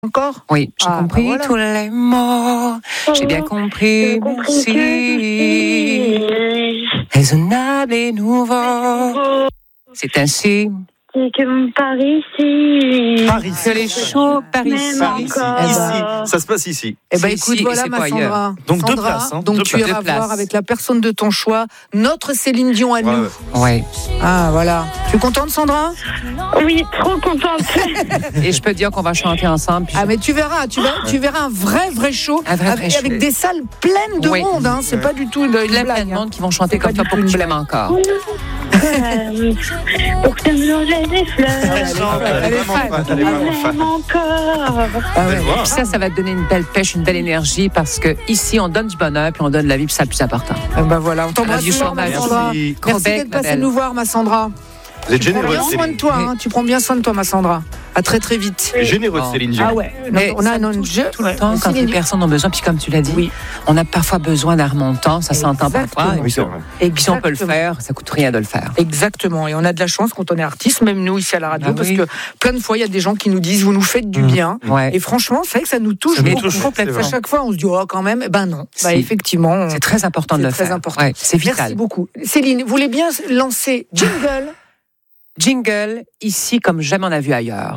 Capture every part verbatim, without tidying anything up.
Encore ? Oui, j'ai ah, compris bah voilà. tous les mots. J'ai bien compris, merci. Raisonnable et nouveau. C'est ainsi C'est que par ici. Paris. que les chauds par Même ici. Par ici. encore. Ici. Ça se passe ici. Eh ben C'est écoute, ici et voilà c'est ma pas Sandra. ailleurs. Donc deux Sandra, places, hein. Donc Deux tu places. iras Deux places. voir avec la personne de ton choix, notre Céline Dion à Ouais, nous. ouais. Ouais. Ah voilà. Tu es contente, Sandra ? Oui, trop contente. Et je peux te dire qu'on va chanter ensemble. puis Ah mais tu verras, tu verras, tu verras un vrai vrai show Un vrai, vrai avec, show. avec des salles pleines de Oui. monde. Hein. C'est pas du tout une, une plein, plein blague. de hein. monde qui vont chanter C'est comme pas ça du pour tout que une tu l'aimes encore. Euh, Pour que me longeais des fleurs. Elle est vraiment fan. fan, elle est vraiment fan. Même encore. Ah ouais. Allez voir. Puis ça, ça va te donner une belle pêche, une belle énergie parce que ici, on donne du bonheur puis on donne la vie, puis c'est le plus important. Ah bah voilà, on t'embrasse du fort, ma chômage. Sandra. Merci. Merci Bec, d'être ma passée belle. nous voir, ma Sandra. Vous êtes Prends généreuse, bien soin de Céline. toi, hein. Tu prends bien soin de toi, ma Sandra. À très très vite. Généreuse, Oh. Céline Dion. Ah ouais. Mais on a ça un touche jeu tout le temps quand les personnes ont besoin, puis comme tu l'as dit, Oui. on a parfois besoin d'un remontant, ça s'entend parfois. Exactement. Et Oui, c'est vrai. puis si on peut le faire, ça coûte rien de le faire. Exactement, et on a de la chance quand on est artiste, même nous ici à la radio, Ah parce oui. que plein de fois il y a des gens qui nous disent vous nous faites du Mmh. bien, Ouais. et franchement c'est vrai que ça nous touche Ça nous beaucoup. touche, complètement. À chaque fois on se dit oh quand même, ben non, bah, Si. effectivement, on- C'est très important de c'est le très faire. important. Ouais, c'est Merci vital. beaucoup. Céline, vous voulez bien lancer jingle? Jingle, ici comme jamais on a vu ailleurs.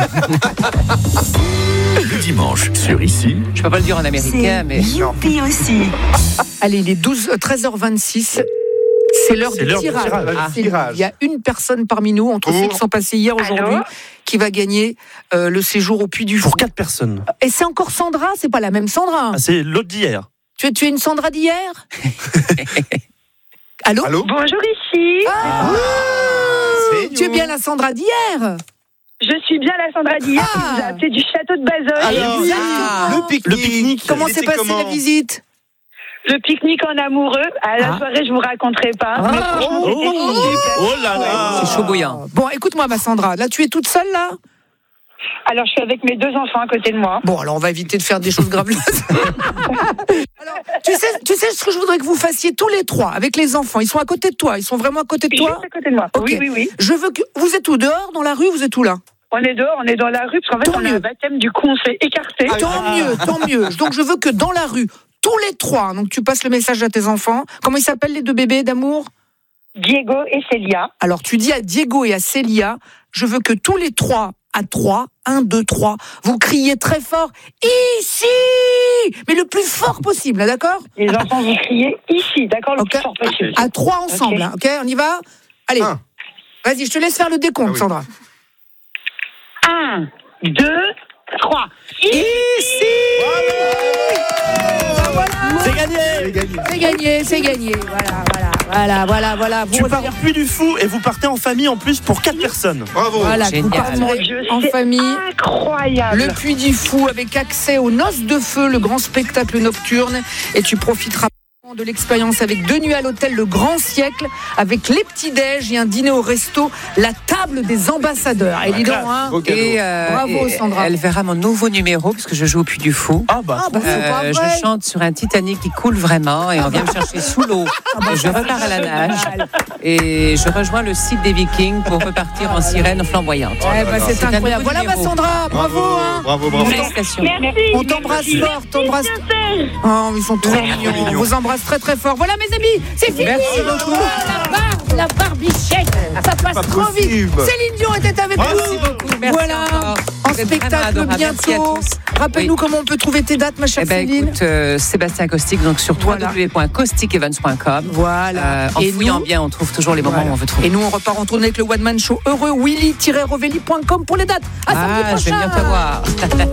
Le dimanche sur Ici, Je peux pas le dire en américain, mais Youpi aussi. Allez, il est douze, treize heures vingt-six. C'est l'heure C'est du l'heure du tirage. tirage. Ah, Du Céline, tirage. il y a une personne parmi nous, entre Pour- ceux qui sont passés hier, aujourd'hui, Allô qui va gagner euh, le séjour au Puy du Fou. Pour quatre personnes. Et c'est encore Sandra, c'est pas la même Sandra. Ah, c'est l'autre d'hier. Tu es, tu es une Sandra d'hier? Allô? Allô Bonjour ici. Ah, C'est tu es nous. bien la Sandra d'hier? Je suis bien la Sandra d'hier Ah. qui vous a appelé du château de Bazogne. Alors, Exactement. le pique-nique. Le pique-nique. Comment Il s'est était passée comment la visite? Le pique-nique en amoureux. À la Ah. soirée, je vous raconterai pas. Ah. Mais franchement, c'était Oh, super. oh là là. c'est chaud bouillant. Bon, écoute-moi, ma Sandra. Là, tu es toute seule, là? Alors, je suis avec mes deux enfants à côté de moi. Bon, alors on va éviter de faire des choses graveleuses. Alors, tu sais, tu sais ce que je voudrais que vous fassiez tous les trois avec les enfants. Ils sont à côté de toi. Ils sont vraiment à côté de toi. Juste à côté de moi. Ok. Oui, oui, oui. Je veux que vous êtes où, dehors, dans la rue? Vous êtes où là? On est dehors, on est dans la rue, parce qu'en fait, Tant on a mieux. un baptême, du coup, on s'est écarté. Ah, Tant mieux, tant mieux. Donc je veux que dans la rue, tous les trois. Donc tu passes le message à tes enfants. Comment ils s'appellent les deux bébés d'amour? Diego et Célia. Alors tu dis à Diego et à Célia, je veux que tous les trois, à trois, un, deux, trois, vous criez très fort ici, mais le plus fort possible, d'accord? Les enfants, vous criez ici, d'accord, le Ok. plus fort possible. À trois ensemble, Ok. hein, ok? On y va? Allez, Un. vas-y, je te laisse faire le décompte, Ah oui. Sandra. Un, deux, trois. C'est gagné. C'est gagné, c'est gagné. Voilà, voilà, voilà, voilà, voilà. Vous Tu pars revenez- au Puy du Fou et vous partez en famille en plus pour quatre personnes. Bravo. Voilà, Génial. vous partirez Mon Dieu, en c'est famille. incroyable. Le Puy du Fou avec accès aux Noces de Feu, le grand spectacle nocturne. Et tu profiteras de l'expérience avec deux nuits à l'hôtel Le Grand Siècle, avec les petits-déj et un dîner au resto, la table des ambassadeurs. Et dis donc, hein, Beau cadeau. Et, euh, Bravo, et Sandra. elle verra mon nouveau numéro parce que je joue au Puy du Fou. Ah bah. Ah, bah, c'est pas Euh, vrai. je chante sur un Titanic qui coule vraiment et on vient me chercher sous l'eau. Et je repars à la nage et je rejoins le site des Vikings pour repartir en sirène flamboyante. Eh ben, c'est C'est un incroyable. nouveau Voilà ma numéro. Sandra, bravo, hein. Bravo, bravo. Félicitations. Merci. On t'embrasse Merci. fort, t'embrasse. Oh, ils sont trop mignons. On vous embrasse très très fort. Voilà mes amis, c'est fini. Merci beaucoup. Oh, la barbe, la barbichette, ça passe Pas trop vite. possible. Céline Dion était avec Bravo. nous. Merci beaucoup. Merci Voilà, encore. en Vous êtes spectacle vraiment adorables. Merci à bientôt. tous. Rappelle-nous Oui. comment on peut trouver tes dates, ma chère Eh ben, Céline. écoute, euh, Sébastien Caustic, donc sur Voilà. w w w point caustic events point com. Voilà. Euh, en Et fouillant nous- bien, on trouve toujours les moments Voilà. où on veut trouver. Et nous, on repart en tournée avec le One Man Show heureux, willy tiret rovelli point com pour les dates. À samedi Ah, je vais prochain. venir te voir.